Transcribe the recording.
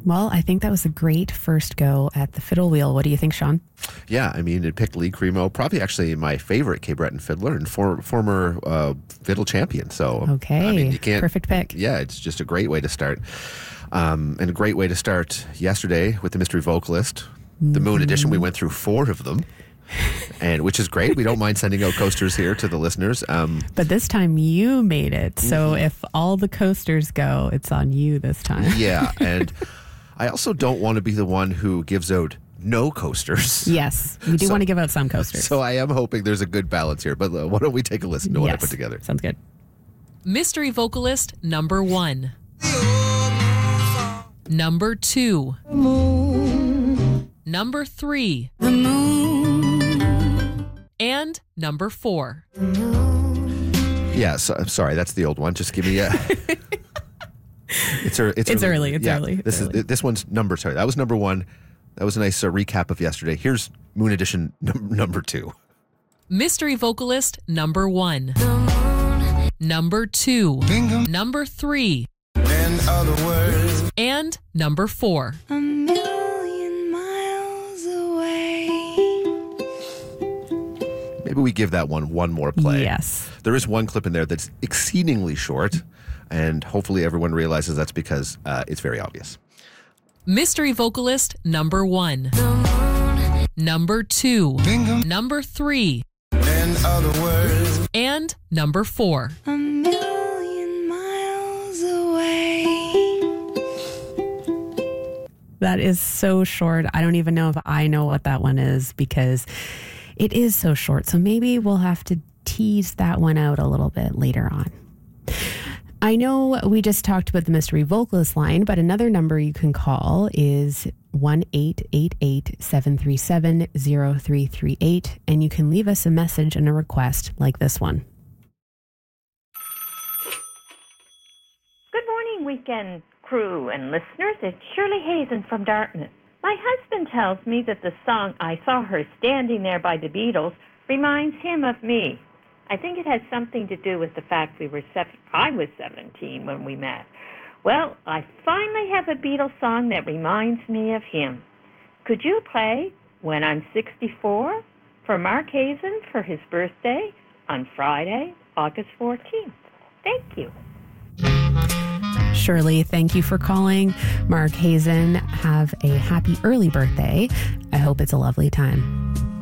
Well, I think that was a great first go at the fiddle wheel. What do you think, Sean? Yeah, I mean, it picked Lee Cremo, probably actually my favorite Cape Breton fiddler and former fiddle champion. So, Okay, I mean, you can't, perfect pick. Yeah, it's just a great way to start. And a great way to start yesterday with the mystery vocalist. The Moon Edition, we went through 4 of them. And which is great. We don't mind sending out coasters here to the listeners. But this time you made it. So if all the coasters go, it's on you this time. Yeah. And I also don't want to be the one who gives out no coasters. Yes. We do want to give out some coasters. So I am hoping there's a good balance here. But why don't we take a listen to what I put together? Sounds good. Mystery vocalist number 1. Number 2. Number 3. And number 4. Yeah, so, I'm sorry, that's the old one. Just give me a... It's early. This one's number... Sorry, that was number 1. That was a nice recap of yesterday. Here's Moon Edition number 2. Mystery vocalist number 1. Number 2. Bingo. Number 3. In other words, and number 4. A million miles away. Maybe we give that one more play. Yes. There is one clip in there that's exceedingly short, and hopefully everyone realizes that's because it's very obvious. Mystery vocalist number 1. Number 2. bingo. Number 3. In other words, And number 4. A million miles away. That is so short. I don't even know if I know what that one is because it is so short. So maybe we'll have to tease that one out a little bit later on. I know we just talked about the mystery vocalist line, but another number you can call is 1-888-737-0338, and you can leave us a message and a request like this one. Good morning, weekend crew and listeners. It's Shirley Hazen from Dartmouth. My husband tells me that the song I Saw Her Standing There by the Beatles reminds him of me. I think it has something to do with the fact I was 17 when we met. Well, I finally have a Beatles song that reminds me of him. Could you play When I'm 64 for Mark Hazen for his birthday on Friday, August 14th? Thank you. Shirley, thank you for calling. Mark Hazen, have a happy early birthday. I hope it's a lovely time.